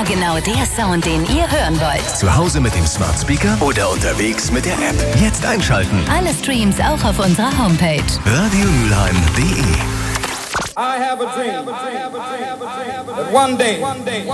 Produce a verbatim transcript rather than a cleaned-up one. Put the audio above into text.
Immer genau der Sound, den ihr hören wollt. Zu Hause mit dem Smart Speaker oder unterwegs mit der App. Jetzt einschalten. Alle Streams auch auf unserer Homepage. radio mülheim punkt de. I have a dream that one day